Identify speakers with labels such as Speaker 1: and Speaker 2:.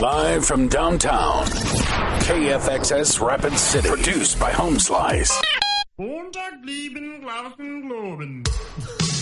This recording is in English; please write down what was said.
Speaker 1: Live from downtown, KFXS Rapid City. Produced by Home Slice.
Speaker 2: Montag, lieben, Glauben, Globen.